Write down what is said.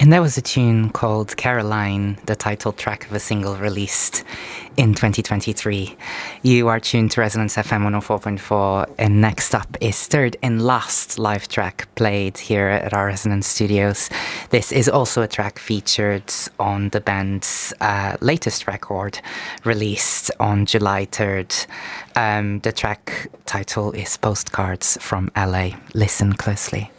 And that was a tune called Caroline, the title track of a single released in 2023. You are tuned to Resonance FM 104.4, and next up is third and last live track played here at our Resonance studios. This is also a track featured on the band's latest record, released on July 3rd. The track title is Postcards from LA. Listen closely.